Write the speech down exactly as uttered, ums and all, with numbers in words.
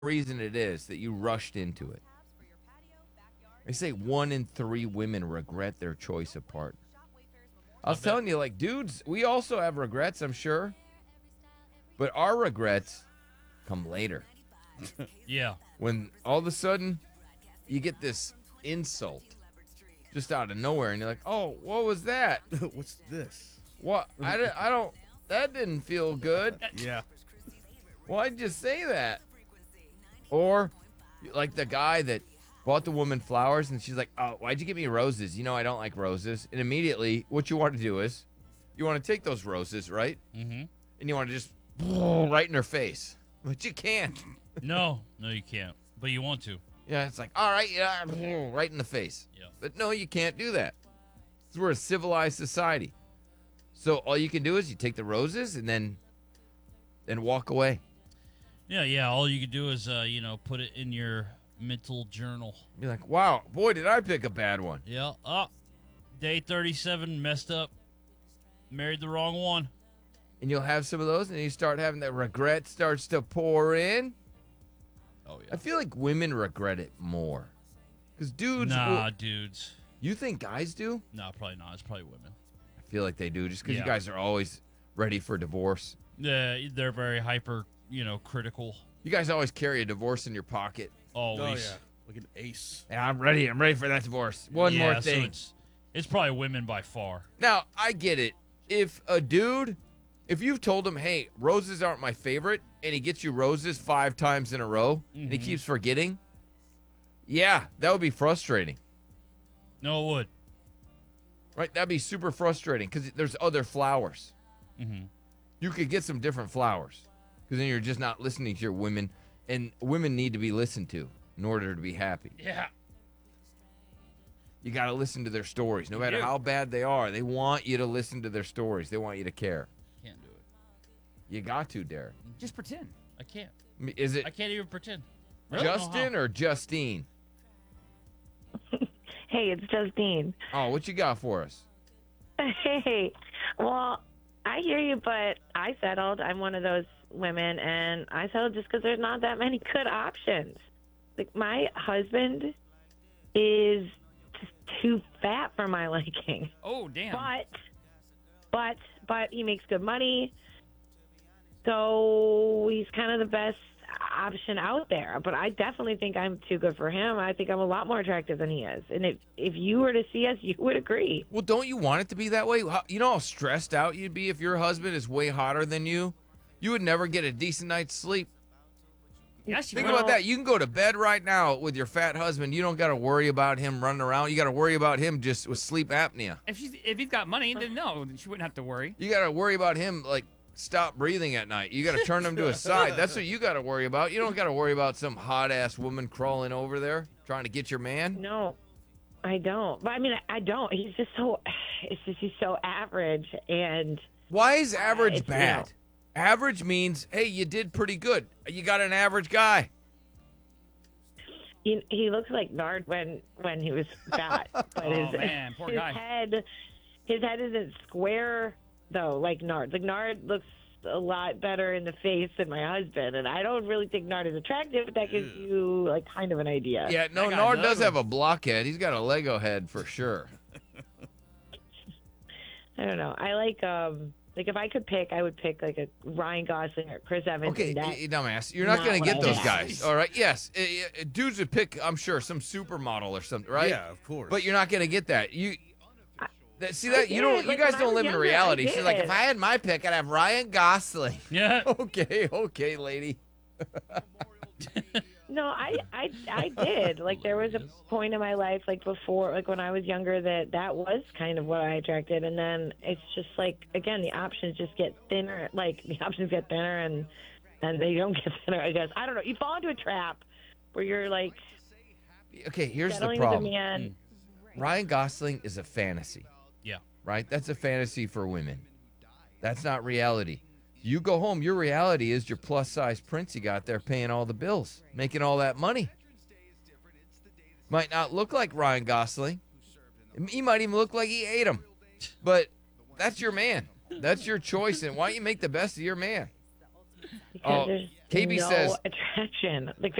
reason it is that you rushed into it. They say one in three women regret their choice of partner. I was telling you, like, dudes, we also have regrets, I'm sure. But our regrets come later. Yeah. When all of a sudden you get this insult just out of nowhere and you're like, oh, what was that? What's this? What? I, don't- I don't, that didn't feel good. Yeah. Why'd you say that? Or like the guy that bought the woman flowers and she's like, oh, why'd you give me roses? You know, I don't like roses. And immediately what you want to do is you want to take those roses, right? Mm-hmm. And you want to just right in her face. But you can't. No, no, you can't. But you want to. Yeah, it's like, all right, yeah, right in the face. Yeah. But no, you can't do that. 'Cause we're a civilized society. So all you can do is you take the roses and then and walk away. Yeah, yeah. All you can do is, uh, you know, put it in your mental journal. You're like, wow, boy, did I pick a bad one. Yeah. Oh, day thirty-seven, messed up. Married the wrong one. And you'll have some of those, and you start having that regret starts to pour in. Oh, yeah. I feel like women regret it more. Because dudes, Nah, will- dudes. you think guys do? Nah, probably not. It's probably women. I feel like they do, just because Yeah. you guys are always ready for divorce. Yeah, they're very hyper, you know, critical. You guys always carry a divorce in your pocket. Always. Oh, yeah. Like an ace. Yeah, I'm ready. I'm ready for that divorce. One Yeah, more so thing. it's, it's probably women by far. Now, I get it. If a dude, if you've told him, hey, roses aren't my favorite, and he gets you roses five times in a row, and he Mhm. keeps forgetting, yeah, that would be frustrating. No, it would. Right? That'd be super frustrating because there's other flowers. Mm-hmm. You could get some different flowers because then you're just not listening to your women, and women need to be listened to in order to be happy. Yeah. You got to listen to their stories. No matter do. how bad they are, they want you to listen to their stories. They want you to care. Can't do it. You got to, Derek. Just pretend. I can't. I mean, Is it I can't even pretend. I don't know Justin how. or Justine? Hey, it's Justine. Oh, what you got for us? Hey, well, I hear you, but I settled. I'm one of those women, and I settled just because there's not that many good options. Like, my husband is just too fat for my liking. Oh, damn. But, but, but he makes good money, so he's kind of the best option out there. But I definitely think I'm too good for him. I think I'm a lot more attractive than he is. And if if you were to see us, you would agree. Well, don't you want it to be that way? How- You know how stressed out you'd be if your husband is way hotter than you? You would never get a decent night's sleep. Yes, you Think will. about that. You can go to bed right now with your fat husband. You don't got to worry about him running around. You got to worry about him just with sleep apnea. If she's if he's got money, then no, she wouldn't have to worry. You got to worry about him like stop breathing at night. You got to turn him to a side. That's what you got to worry about. You don't got to worry about some hot ass woman crawling over there trying to get your man. No, I don't. But I mean, I, I don't. He's just so. It's just he's so average, and Why is average it's, you bad? know. Average means, hey, you did pretty good. You got an average guy. he he looks like Nard when when he was fat. But Oh, his, man, poor his guy. head, his head isn't square though, like Nard. Like Nard looks a lot better in the face than my husband, and I don't really think Nard is attractive. But that gives you like kind of an idea. Yeah, no, That guy's Nard does ugly. have a blockhead. He's got a Lego head for sure. I don't know. I like um like if I could pick, I would pick like a Ryan Gosling or Chris Evans. Okay, and that, y- y- dumbass. You're not, not going to what get I those want. guys. All right. Yes. uh, uh, dudes would pick, I'm sure, some supermodel or something, right? Yeah, of course. But you're not going to get that. You that, see I that you did. don't. You Like, guys when I don't was live in younger, I reality. She's like, did. if I had my pick, I'd have Ryan Gosling. Yeah. Okay, okay, lady. No, I, I, I did. Like there was a point in my life, like before, like when I was younger, that that was kind of what I attracted, and then it's just like again, the options just get thinner. Like the options get thinner, and and they don't get thinner. I guess I don't know. You fall into a trap where you're like Okay, here's the settling with a problem. man. Ryan Gosling is a fantasy. Yeah. Right? That's a fantasy for women. That's not reality. You go home, your reality is your plus size prince you got there paying all the bills, making all that money. Might not look like Ryan Gosling. He might even look like he ate him. But that's your man. That's your choice. And why don't you make the best of your man? Because Oh, there's K B no says attraction. Like